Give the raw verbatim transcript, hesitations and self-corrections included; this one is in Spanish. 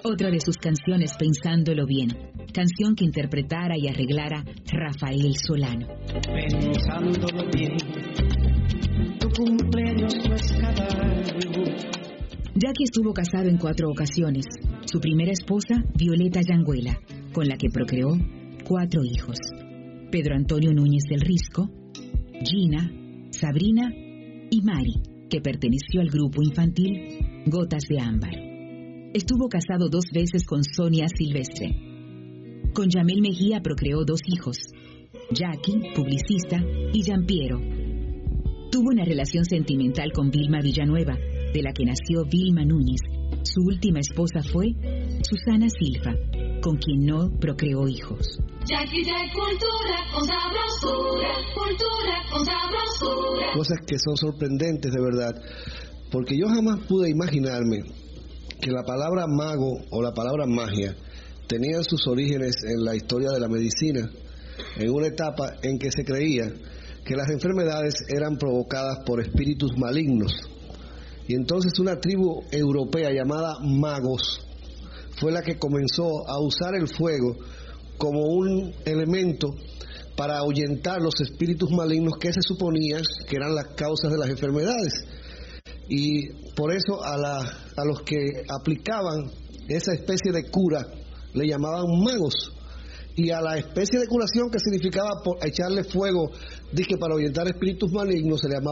Otra de sus canciones, Pensándolo Bien, canción que interpretara y arreglara Rafael Solano. Pensándolo bien, tu cumpleaños no es cada año. Jackie estuvo casado en cuatro ocasiones. Su primera esposa, Violeta Yanguela, con la que procreó cuatro hijos: Pedro Antonio Núñez del Risco, Gina, Sabrina y Mari, que perteneció al grupo infantil Gotas de Ámbar. Estuvo casado dos veces con Sonia Silvestre. Con Yamil Mejía procreó dos hijos, Jackie, publicista, y Giampiero. Tuvo una relación sentimental con Vilma Villanueva, de la que nació Vilma Núñez. Su última esposa fue Susana Silva, con quien no procreó hijos. Jackie Jack, cultura con sabrosura, cultura con sabrosura. Cosas que son sorprendentes de verdad, porque yo jamás pude imaginarme que la palabra mago o la palabra magia tenían sus orígenes en la historia de la medicina, en una etapa en que se creía que las enfermedades eran provocadas por espíritus malignos. Y entonces una tribu europea llamada magos fue la que comenzó a usar el fuego como un elemento para ahuyentar los espíritus malignos que se suponía que eran las causas de las enfermedades. Y por eso a, la, a los que aplicaban esa especie de cura le llamaban magos, y a la especie de curación que significaba por echarle fuego, dije, para ahuyentar espíritus malignos, se le llamaba